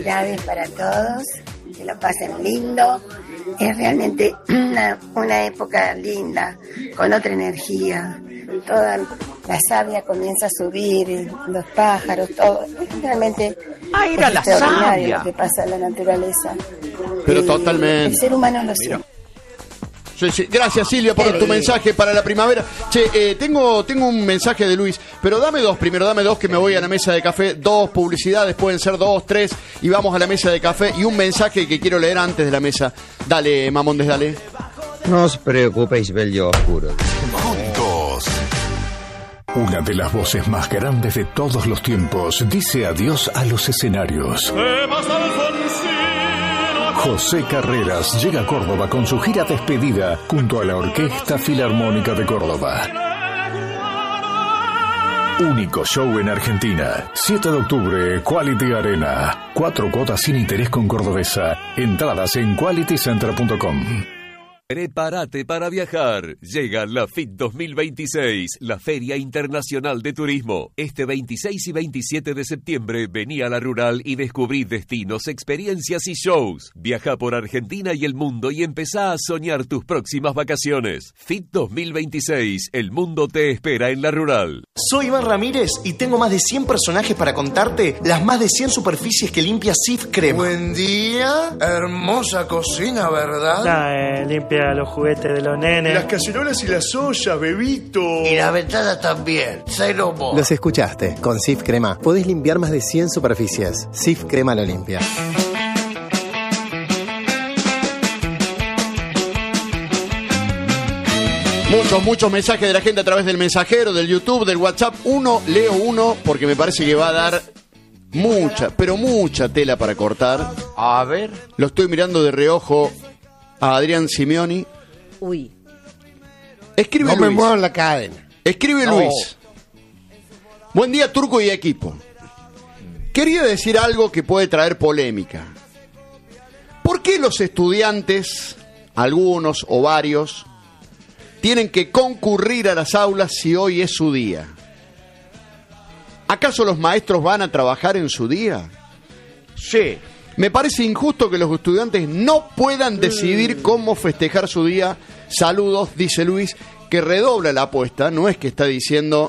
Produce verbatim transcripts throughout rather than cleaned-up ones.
Felicidades para todos, que lo pasen lindo. Es realmente una, una época linda, con otra energía. Toda la savia comienza a subir, los pájaros, todo. Es realmente ah, era es la extraordinario savia. lo que pasa en la naturaleza. Pero y totalmente. El ser humano lo siente. Sí, sí. Gracias, Silvia, por tu mensaje para la primavera. Che, eh, tengo, tengo un mensaje de Luis, pero dame dos primero, dame dos que me voy a la mesa de café. Dos publicidades, pueden ser dos, tres, y vamos a la mesa de café. Y un mensaje que quiero leer antes de la mesa. Dale, Mamondes, dale. No os preocupéis, bello oscuro. Juntos. Una de las voces más grandes de todos los tiempos dice adiós a los escenarios. José Carreras llega a Córdoba con su gira despedida junto a la Orquesta Filarmónica de Córdoba. Único show en Argentina. siete de octubre, Quality Arena. Cuatro cuotas sin interés con Cordobesa. Entradas en quality center punto com. Prepárate para viajar. Llega la F I T dos mil veintiséis, la Feria Internacional de Turismo. Este veintiséis y veintisiete de septiembre vení a La Rural y descubrí destinos, experiencias y shows. Viaja por Argentina y el mundo y empezá a soñar tus próximas vacaciones. F I T dos mil veintiséis, el mundo te espera en La Rural. Soy Iván Ramírez y tengo más de cien personajes para contarte las más de cien superficies que limpia Cif Crema. Buen día, hermosa cocina, ¿verdad? Nah, eh, limpia los juguetes de los nenes. Las cacerolas y las ollas, bebito. Y la ventana también. Cero mo. Los escuchaste. Con Cif Crema podés limpiar más de cien superficies. Cif Crema lo limpia. Muchos, muchos mensajes de la gente a través del mensajero, del YouTube, del WhatsApp. Uno, leo uno, porque me parece que va a dar mucha, pero mucha tela para cortar. A ver. Lo estoy mirando de reojo a Adrián Simeoni. Uy. Escribe no Luis. me muevo en la cadena. Escribe no. Luis. Buen día, Turco y equipo. Quería decir algo que puede traer polémica. ¿Por qué los estudiantes, algunos o varios, tienen que concurrir a las aulas si hoy es su día? ¿Acaso los maestros van a trabajar en su día? Sí. Me parece injusto que los estudiantes no puedan decidir cómo festejar su día. Saludos, dice Luis, que redobla la apuesta. No es que está diciendo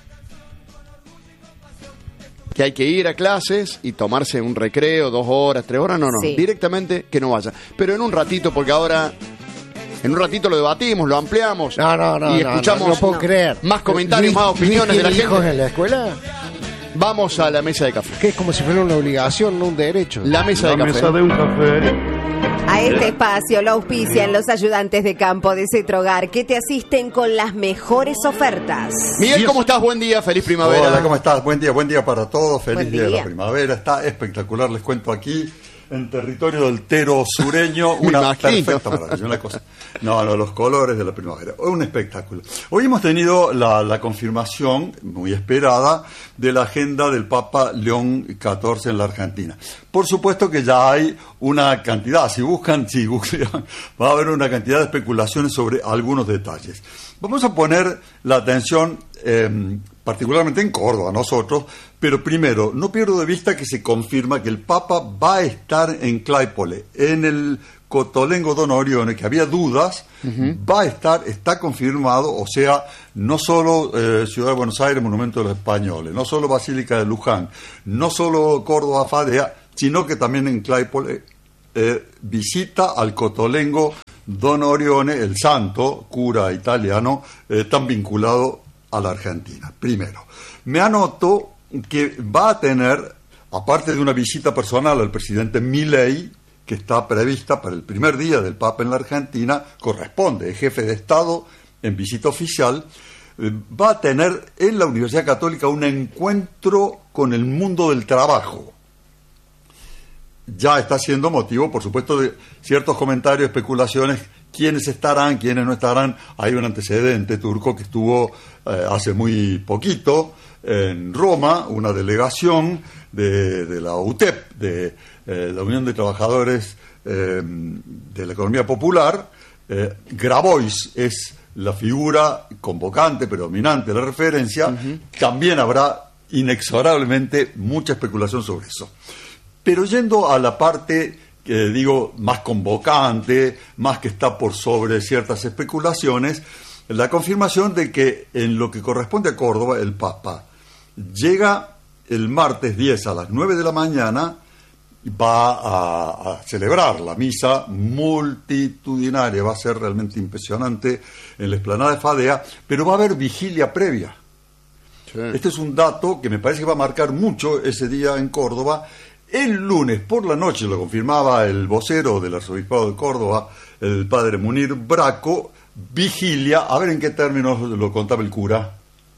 que hay que ir a clases y tomarse un recreo, dos horas, tres horas. No, no, Sí. directamente que no vaya. Pero en un ratito, porque ahora... En un ratito lo debatimos, lo ampliamos. No, no, no. Y no, escuchamos no, no puedo creer. más comentarios, Luis, más opiniones Luis de la tiene gente. hijos en la escuela? Vamos a la mesa de café. Que es como si fuera una obligación, no un derecho. La mesa de la café. Mesa de un café. A este espacio lo auspician los ayudantes de campo de Cetrogar que te asisten con las mejores ofertas. Miguel, ¿cómo estás? Buen día, feliz primavera. Hola, ¿cómo estás? Buen día, buen día para todos. Feliz Buen día de día. la primavera. Está espectacular, les cuento aquí. En territorio del Tero sureño, una imagino. perfecta maravilla, una cosa. No, no, los colores de la primavera. Un espectáculo. Hoy hemos tenido la, la confirmación, muy esperada, de la agenda del Papa León catorce en la Argentina. Por supuesto que ya hay una cantidad, si buscan, si googlean, va a haber una cantidad de especulaciones sobre algunos detalles. Vamos a poner la atención eh, particularmente en Córdoba, nosotros, pero primero, no pierdo de vista que se confirma que el Papa va a estar en Claypole, en el Cotolengo Don Orione, que había dudas, uh-huh. va a estar, está confirmado, o sea, no solo eh, Ciudad de Buenos Aires, Monumento de los Españoles, no solo Basílica de Luján, no solo Córdoba Fadea, sino que también en Claypole eh, visita al Cotolengo Don Orione, el santo cura italiano, eh, tan vinculado a la Argentina. Primero, me anoto que va a tener, aparte de una visita personal al presidente Milei, que está prevista para el primer día del Papa en la Argentina, corresponde, es jefe de Estado en visita oficial, eh, va a tener en la Universidad Católica un encuentro con el mundo del trabajo. Ya está siendo motivo, por supuesto, de ciertos comentarios, especulaciones, quiénes estarán, quiénes no estarán. Hay un antecedente turco que estuvo eh, hace muy poquito en Roma, una delegación de, de la U T E P, de eh, la Unión de Trabajadores eh, de la Economía Popular. Eh, Grabois es la figura convocante, predominante, la referencia. Uh-huh. También habrá inexorablemente mucha especulación sobre eso. Pero yendo a la parte, que digo, más convocante, más que está por sobre ciertas especulaciones, la confirmación de que en lo que corresponde a Córdoba, el Papa llega el martes diez a las nueve de la mañana, va a, a celebrar la misa multitudinaria, va a ser realmente impresionante en la explanada de Fadea, pero va a haber vigilia previa. Sí. Este es un dato que me parece que va a marcar mucho ese día en Córdoba. El lunes por la noche, lo confirmaba el vocero del Arzobispado de Córdoba, el padre Munir Braco, vigilia, a ver en qué términos lo contaba el cura.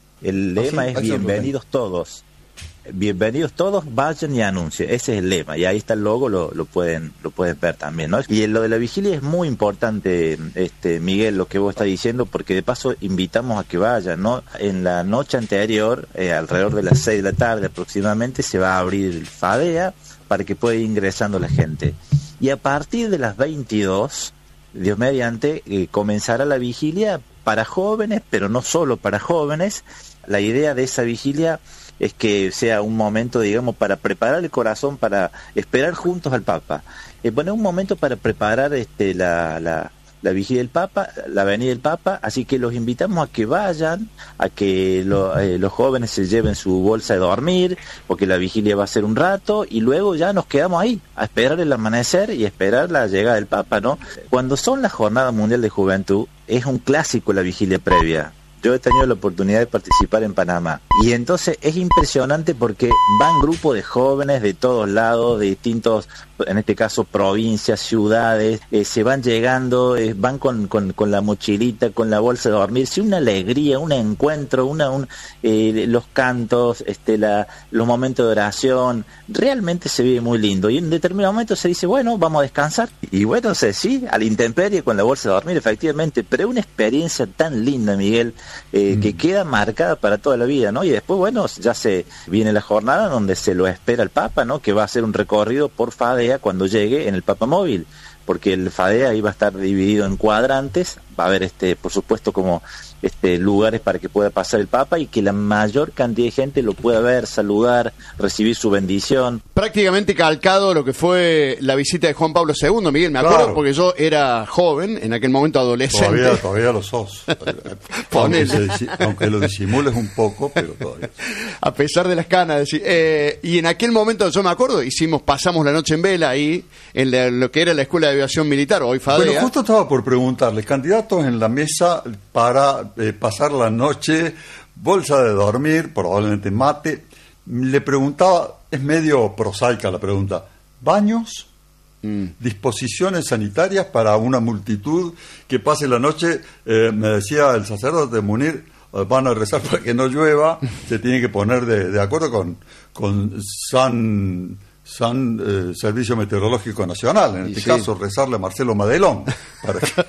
El lema así, es bienvenidos todos. Bienvenidos todos, vayan y anuncien. Ese es el lema, y ahí está el logo, lo, lo pueden lo pueden ver también, ¿no? Y en lo de la vigilia es muy importante, este Miguel, lo que vos estás diciendo, porque de paso invitamos a que vayan, ¿no? En la noche anterior, eh, alrededor de las seis de la tarde aproximadamente, se va a abrir el Fadea para que pueda ir ingresando la gente. Y a partir de las veintidós, Dios mediante, eh, comenzará la vigilia para jóvenes, pero no solo para jóvenes. La idea de esa vigilia es que sea un momento, digamos, para preparar el corazón, para esperar juntos al Papa. Eh, bueno, un momento para preparar este, la, la, la vigilia del Papa, la venida del Papa, así que los invitamos a que vayan, a que lo, eh, los jóvenes se lleven su bolsa de dormir, porque la vigilia va a ser un rato, y luego ya nos quedamos ahí, a esperar el amanecer y esperar la llegada del Papa, ¿no? Cuando son las Jornadas Mundial de Juventud, es un clásico la vigilia previa. Yo he tenido la oportunidad de participar en Panamá y entonces es impresionante porque van grupos de jóvenes de todos lados, de distintos, en este caso provincias, ciudades, eh, se van llegando, eh, van con, con, con la mochilita, con la bolsa de dormirse, una alegría, un encuentro, una, un, eh, los cantos, este, la, los momentos de oración, realmente se vive muy lindo y en determinado momento se dice, bueno, vamos a descansar y bueno, sé, sí, a la intemperie con la bolsa de dormir, efectivamente, pero es una experiencia tan linda, Miguel, Eh, mm. que queda marcada para toda la vida, ¿no? Y después, bueno, ya se viene la jornada donde se lo espera el Papa, ¿no? Que va a hacer un recorrido por Fadea cuando llegue en el Papa Móvil, porque el Fadea iba a estar dividido en cuadrantes, va a haber, este, por supuesto, como este, lugares para que pueda pasar el Papa y que la mayor cantidad de gente lo pueda ver, saludar, recibir su bendición. Prácticamente calcado lo que fue la visita de Juan Pablo segundo, Miguel, me acuerdo, claro, porque yo era joven, en aquel momento adolescente. Todavía, todavía lo sos. aunque, se, aunque lo disimules un poco, pero todavía. A pesar de las canas. Eh, y en aquel momento, yo me acuerdo, hicimos, pasamos la noche en vela ahí, en la, lo que era la Escuela de Aviación Militar, hoy Fadea. Bueno, justo estaba por preguntarle, candidatos en la mesa para eh, pasar la noche, bolsa de dormir, probablemente mate. Le preguntaba, es medio prosaica la pregunta, ¿baños? Mm. ¿Disposiciones sanitarias para una multitud que pase la noche? Eh, me decía el sacerdote Munir, van a rezar para que no llueva, se tiene que poner de, de acuerdo con, con San... San eh, Servicio Meteorológico Nacional, en este sí. caso rezarle a Marcelo Madelón. Para que...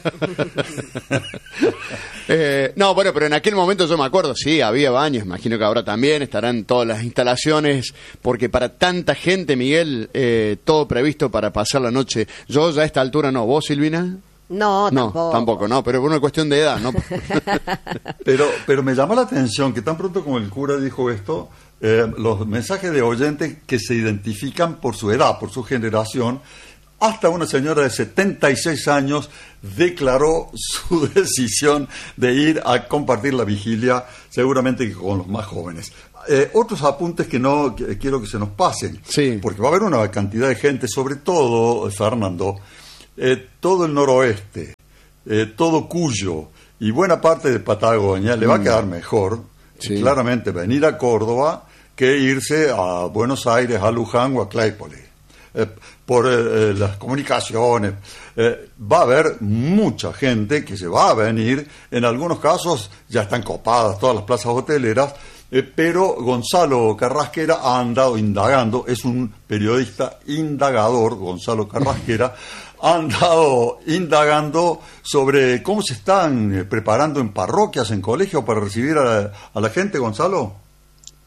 eh, no, bueno, pero en aquel momento yo me acuerdo, sí, había baños, imagino que ahora también estarán todas las instalaciones, porque para tanta gente, Miguel, eh, todo previsto para pasar la noche. Yo ya a esta altura no, ¿vos, Silvina? No, no, tampoco. tampoco, no, pero por una cuestión de edad, ¿no? pero, pero me llamó la atención que tan pronto como el cura dijo esto, eh, los mensajes de oyentes que se identifican por su edad, por su generación, hasta una señora de setenta y seis años declaró su decisión de ir a compartir la vigilia, seguramente con los más jóvenes. Eh, otros apuntes que no que quiero que se nos pasen, sí. porque va a haber una cantidad de gente, sobre todo, Fernando, eh, todo el noroeste, eh, todo Cuyo y buena parte de Patagonia, mm. le va a quedar mejor, sí. claramente, venir a Córdoba que irse a Buenos Aires, a Luján o a Claypole. Eh, por eh, las comunicaciones, eh, va a haber mucha gente que se va a venir, en algunos casos ya están copadas todas las plazas hoteleras, eh, pero Gonzalo Carrasquera ha andado indagando, es un periodista indagador, Gonzalo Carrasquera, ha andado indagando sobre cómo se están eh, preparando en parroquias, en colegios para recibir a, a la gente, Gonzalo.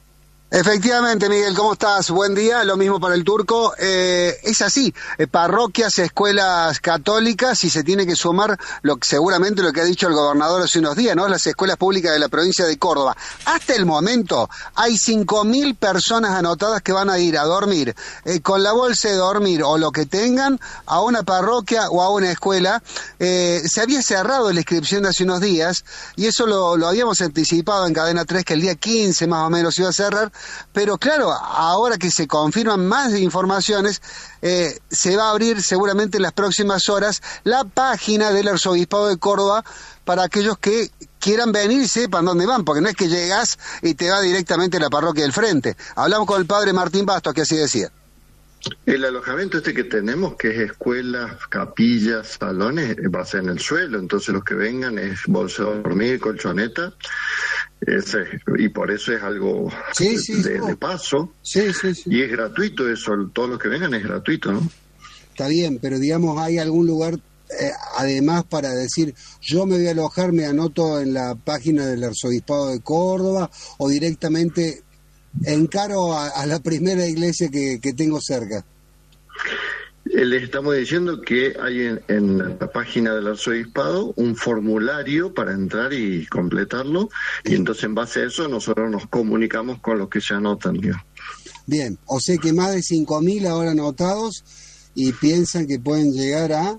Efectivamente, Miguel, ¿cómo estás? Buen día, lo mismo para el Turco. Eh, es así, eh, parroquias, escuelas católicas, y se tiene que sumar lo seguramente lo que ha dicho el gobernador hace unos días, ¿no? Las escuelas públicas de la provincia de Córdoba. Hasta el momento hay cinco mil personas anotadas que van a ir a dormir eh, con la bolsa de dormir o lo que tengan a una parroquia o a una escuela. Eh, se había cerrado la inscripción hace unos días y eso lo, lo habíamos anticipado en Cadena tres, que el día quince más o menos iba a cerrar. Pero claro, ahora que se confirman más informaciones, eh, se va a abrir seguramente en las próximas horas la página del Arzobispado de Córdoba para aquellos que quieran venir y sepan dónde van, porque no es que llegas y te va directamente a la parroquia del frente. Hablamos con el padre Martín Bastos, que así decía. El alojamiento este que tenemos, que es escuelas, capillas, salones, va a ser en el suelo, entonces los que vengan es bolsa de dormir, colchoneta, ese, y por eso es algo sí, sí, de, sí. de paso, sí, sí, sí. Y es gratuito eso, todos los que vengan es gratuito, ¿no? Está bien, pero digamos, ¿hay algún lugar eh, además para decir, yo me voy a alojar, me anoto en la página del Arzobispado de Córdoba, o directamente encaro a, a la primera iglesia que, que tengo cerca? Les estamos diciendo que hay en, en la página del Arzobispado un formulario para entrar y completarlo, y entonces en base a eso nosotros nos comunicamos con los que se anotan, ¿no? Bien, o sea que más de cinco mil ahora anotados y piensan que pueden llegar a...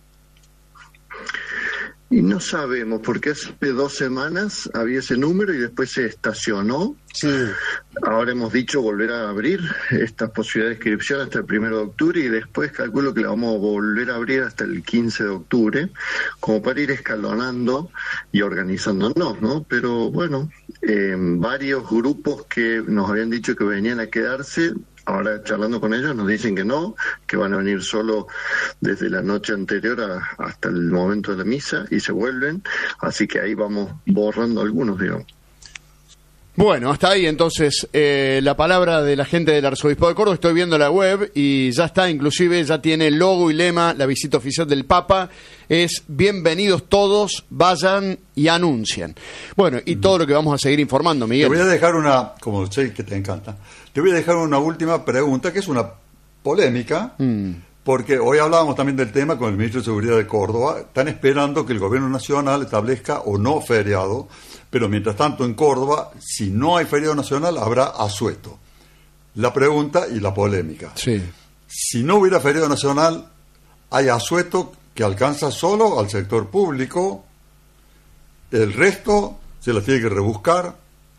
Y no sabemos, porque hace dos semanas había ese número y después se estacionó. Sí. Ahora hemos dicho volver a abrir estas posibilidades de inscripción hasta el primero de octubre y después calculo que la vamos a volver a abrir hasta el quince de octubre, como para ir escalonando y organizándonos, ¿no? Pero bueno, eh, varios grupos que nos habían dicho que venían a quedarse, ahora charlando con ellos nos dicen que no, que van a venir solo desde la noche anterior a, hasta el momento de la misa y se vuelven, así que ahí vamos borrando algunos, digamos. Bueno, hasta ahí entonces eh, la palabra de la gente del Arzobispado de Córdoba. Estoy viendo la web y ya está, inclusive ya tiene logo y lema, la visita oficial del Papa es bienvenidos todos, vayan y anuncien. Bueno, y todo lo que vamos a seguir informando, Miguel. Te voy a dejar una, como sé que te encanta, te voy a dejar una última pregunta que es una polémica, mm. porque hoy hablábamos también del tema con el ministro de Seguridad de Córdoba. Están esperando que el gobierno nacional establezca o no feriado, pero mientras tanto en Córdoba, si no hay feriado nacional, habrá asueto. La pregunta y la polémica. Sí. Si no hubiera feriado nacional, hay asueto que alcanza solo al sector público, el resto se la tiene que rebuscar.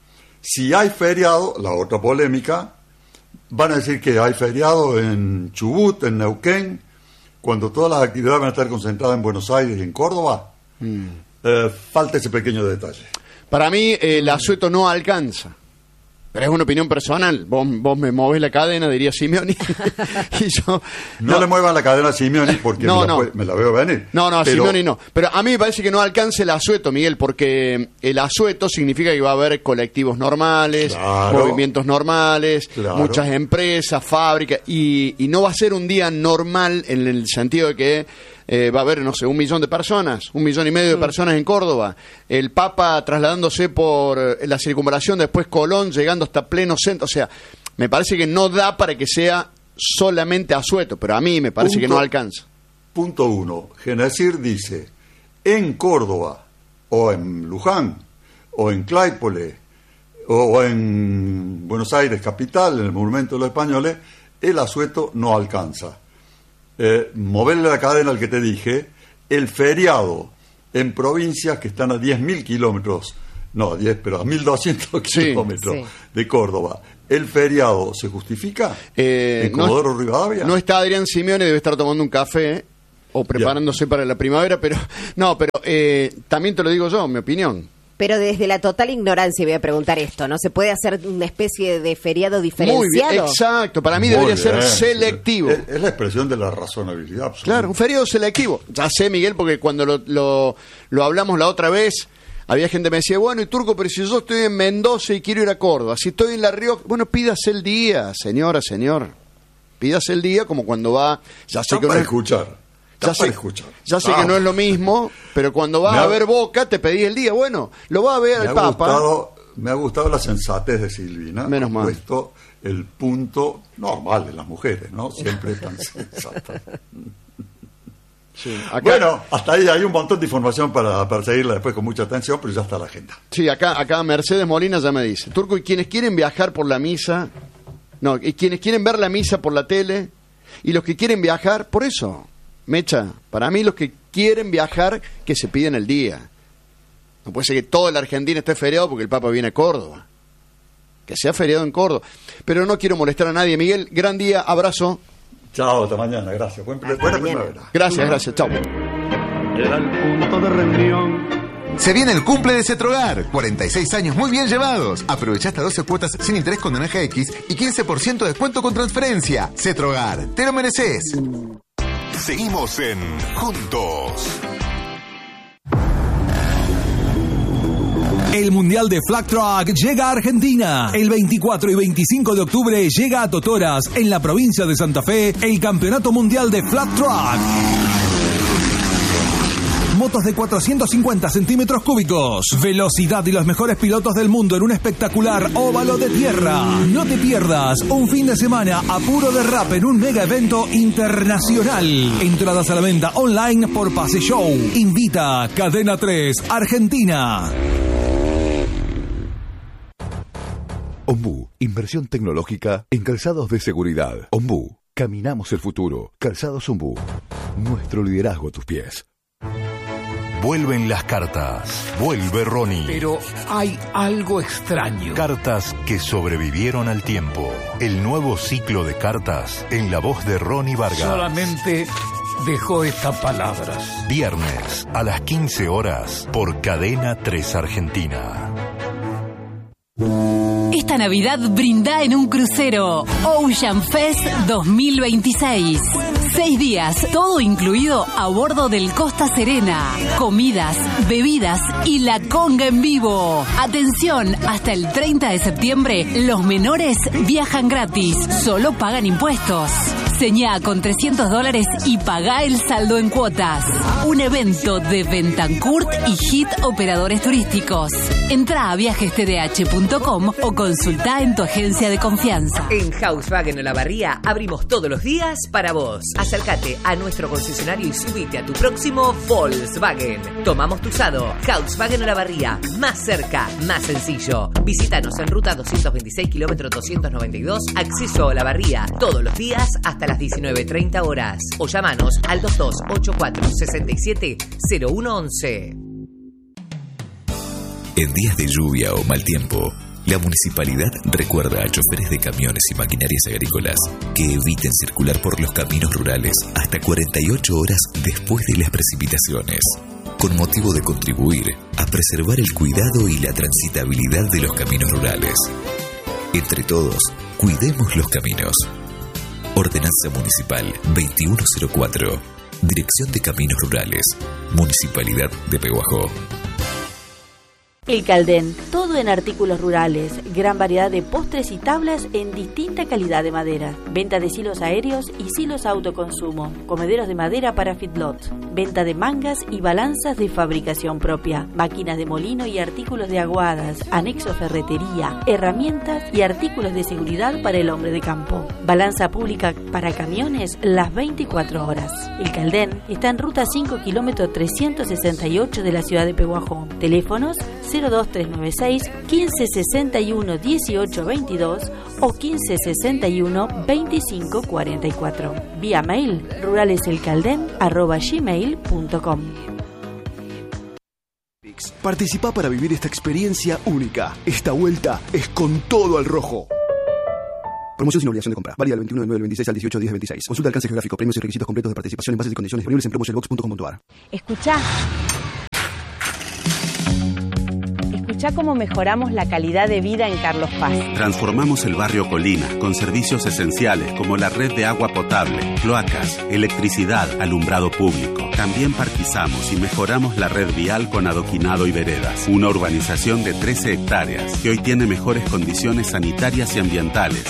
Si hay feriado, la otra polémica, van a decir que hay feriado en Chubut, en Neuquén, cuando todas las actividades van a estar concentradas en Buenos Aires y en Córdoba. Mm. Eh, falta ese pequeño detalle. Para mí, eh, el asueto no alcanza. Pero es una opinión personal. Vos, vos me movés la cadena, diría Simeoni. y yo, no, no le muevan la cadena a Simeoni porque no, me, la, no. me la veo venir. No, no, a pero... Simeoni no. Pero a mí me parece que no alcance el asueto, Miguel, porque el asueto significa que va a haber colectivos normales, claro, movimientos normales, claro, muchas empresas, fábricas, y, y no va a ser un día normal en el sentido de que Eh, va a haber, no sé, un millón de personas, un millón y medio de personas en Córdoba, el Papa trasladándose por la circunvalación, después Colón, llegando hasta pleno centro, o sea, me parece que no da para que sea solamente asueto, pero a mí me parece punto, que no alcanza. Punto uno, Genacir dice, en Córdoba, o en Luján, o en Claypole, o, o en Buenos Aires capital, en el Monumento de los Españoles, el asueto no alcanza. Eh, moverle la cadena al que te dije, el feriado en provincias que están a diez mil kilómetros, no, diez, pero a mil doscientos sí, kilómetros sí. de Córdoba, ¿el feriado se justifica? Eh, ¿En Comodoro no, Rivadavia? No está Adrián Simeone, debe estar tomando un café o preparándose ya. para la primavera, pero no, pero eh, también te lo digo yo, mi opinión. Pero desde la total ignorancia voy a preguntar esto, ¿no? ¿Se puede hacer una especie de feriado diferenciado? Muy bien, exacto, para mí Muy debería bien. ser selectivo. Es, es la expresión de la razonabilidad absoluta. Claro, un feriado selectivo. Ya sé, Miguel, porque cuando lo, lo, lo hablamos la otra vez, había gente que me decía, bueno, y Turco, pero si yo estoy en Mendoza y quiero ir a Córdoba, si estoy en La Rioja, bueno, pídase el día, señora, señor. Pídase el día como cuando va... Ya sé Está que para no escuchar. Ya sé, ya sé ah. que no es lo mismo, pero cuando vas ha, a ver Boca te pedí el día. Bueno, lo va a ver el ha Papa. Gustado, Me ha gustado la sensatez de Silvina. Menos mal. Ha puesto el punto normal de las mujeres, ¿no? Siempre tan sensatas. Sí, acá, bueno, hasta ahí hay un montón de información para, para seguirla después con mucha atención, pero ya está la agenda. Sí, acá, acá Mercedes Molina ya me dice, Turco, y quienes quieren viajar por la misa, no, y quienes quieren ver la misa por la tele, y los que quieren viajar, por eso, Mecha, para mí los que quieren viajar, que se piden el día. No puede ser que toda la Argentina esté feriado porque el Papa viene a Córdoba. Que sea feriado en Córdoba. Pero no quiero molestar a nadie. Miguel, gran día, abrazo. Chao, hasta mañana, gracias. Buen, hasta buena mañana. primavera. Gracias, gracias, chao. Era el punto de reunión. Se viene el cumple de Cetrogar. cuarenta y seis años muy bien llevados. Aprovecha hasta doce cuotas sin interés con Naranja X y quince por ciento de descuento con transferencia. Cetrogar, te lo mereces. Seguimos en Juntos. El Mundial de Flag Truck llega a Argentina. El veinticuatro y veinticinco de octubre llega a Totoras, en la provincia de Santa Fe, el Campeonato Mundial de Flag Truck. Motos de cuatrocientos cincuenta centímetros cúbicos, velocidad y los mejores pilotos del mundo en un espectacular óvalo de tierra. No te pierdas un fin de semana a puro derrape en un mega evento internacional. Entradas a la venta online por Pase Show. Invita Cadena tres Argentina. Ombú, inversión tecnológica en calzados de seguridad. Ombú, caminamos el futuro. Calzados Ombú, nuestro liderazgo a tus pies. Vuelven las cartas. Vuelve Ronnie. Pero hay algo extraño. Cartas que sobrevivieron al tiempo. El nuevo ciclo de cartas en la voz de Ronnie Vargas. Solamente dejó estas palabras. Viernes a las quince horas por Cadena tres Argentina. Esta Navidad brinda en un crucero. Ocean Fest dos mil veintiséis. Seis días, todo incluido a bordo del Costa Serena. Comidas, bebidas y la conga en vivo. Atención, hasta el treinta de septiembre, los menores viajan gratis. Solo pagan impuestos. Señá con trescientos dólares y pagá el saldo en cuotas. Un evento de Bentancurt y Hit Operadores Turísticos. Entrá a viajes t d h punto com o consultá en tu agencia de confianza. En Volkswagen Olavarría abrimos todos los días para vos. Acércate a nuestro concesionario y subite a tu próximo Volkswagen. Tomamos tu usado. Volkswagen Olavarría. Más cerca, más sencillo. Visítanos en ruta doscientos veintiséis, kilómetro doscientos noventa y dos, acceso a Olavarría. Todos los días hasta las diecinueve treinta horas. O llamanos al dos dos ocho cuatro seis siete cero uno once. En días de lluvia o mal tiempo, la municipalidad recuerda a choferes de camiones y maquinarias agrícolas que eviten circular por los caminos rurales hasta cuarenta y ocho horas después de las precipitaciones, con motivo de contribuir a preservar el cuidado y la transitabilidad de los caminos rurales. Entre todos, cuidemos los caminos. Ordenanza Municipal veintiuno cero cuatro. Dirección de Caminos Rurales. Municipalidad de Pehuajó. El Caldén, todo en artículos rurales, gran variedad de postres y tablas en distinta calidad de madera, venta de silos aéreos y silos autoconsumo, comederos de madera para feedlot, venta de mangas y balanzas de fabricación propia, máquinas de molino y artículos de aguadas, anexo ferretería, herramientas y artículos de seguridad para el hombre de campo, balanza pública para camiones las veinticuatro horas. El Caldén está en ruta cinco, kilómetro trescientos sesenta y ocho de la ciudad de Pehuajó. Teléfonos cero dos tres nueve seis, quince sesenta y uno, dieciocho veintidós o quince sesenta y uno, veinticinco cuarenta y cuatro. Vía mail ruraleselcalden arroba gmail punto com. Participa para vivir esta experiencia única. Esta vuelta es con todo al rojo. Promoción sin obligación de compra. Válida del veintiuno de nueve del veintiséis al dieciocho de diez del veintiséis. Consulta alcance geográfico, premios y requisitos completos de participación en bases y condiciones disponibles en promotionbox punto com punto a r. Escuchá. Escuchá cómo mejoramos la calidad de vida en Carlos Paz. Transformamos el barrio Colina con servicios esenciales como la red de agua potable, cloacas, electricidad, alumbrado público. También parquizamos y mejoramos la red vial con adoquinado y veredas. Una urbanización de trece hectáreas que hoy tiene mejores condiciones sanitarias y ambientales